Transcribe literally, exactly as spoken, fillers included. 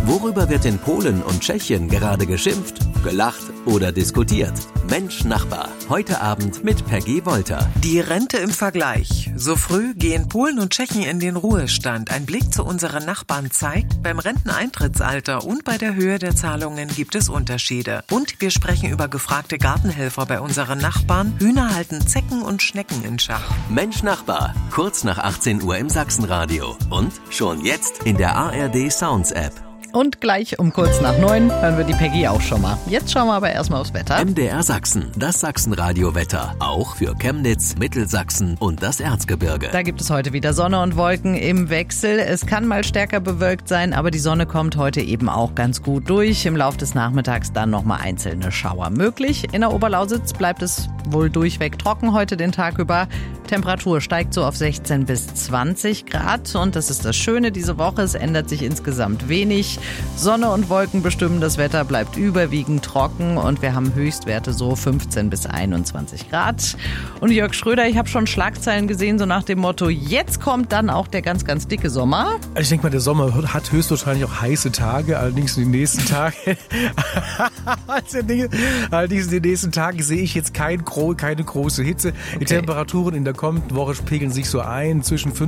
Worüber wird in Polen und Tschechien gerade geschimpft, gelacht oder diskutiert? Mensch Nachbar, heute Abend mit Peggy Wolter. Die Rente im Vergleich. So früh gehen Polen und Tschechen in den Ruhestand. Ein Blick zu unseren Nachbarn zeigt, beim Renteneintrittsalter und bei der Höhe der Zahlungen gibt es Unterschiede. Und wir sprechen über gefragte Gartenhelfer bei unseren Nachbarn. Hühner halten Zecken und Schnecken in Schach. Mensch Nachbar, kurz nach achtzehn Uhr im Sachsenradio. Und schon jetzt in der A R D Sounds App. Und gleich um kurz nach neun hören wir die Peggy auch schon mal. Jetzt schauen wir aber erstmal aufs Wetter. M D R Sachsen, das Sachsenradio-Wetter. Auch für Chemnitz, Mittelsachsen und das Erzgebirge. Da gibt es heute wieder Sonne und Wolken im Wechsel. Es kann mal stärker bewölkt sein, aber die Sonne kommt heute eben auch ganz gut durch. Im Laufe des Nachmittags dann nochmal einzelne Schauer möglich. In der Oberlausitz bleibt es wohl durchweg trocken heute den Tag über. Temperatur steigt so auf sechzehn bis zwanzig Grad. Und das ist das Schöne diese Woche. Es ändert sich insgesamt wenig. Sonne und Wolken bestimmen das Wetter, bleibt überwiegend trocken und wir haben Höchstwerte so fünfzehn bis einundzwanzig Grad. Und Jörg Schröder, ich habe schon Schlagzeilen gesehen, so nach dem Motto, jetzt kommt dann auch der ganz, ganz dicke Sommer. Also ich denke mal, der Sommer hat höchstwahrscheinlich auch heiße Tage, allerdings in den nächsten Tagen, allerdings in den nächsten Tagen sehe ich jetzt kein, keine große Hitze. Die Okay. Temperaturen in der kommenden Woche pegeln sich so ein zwischen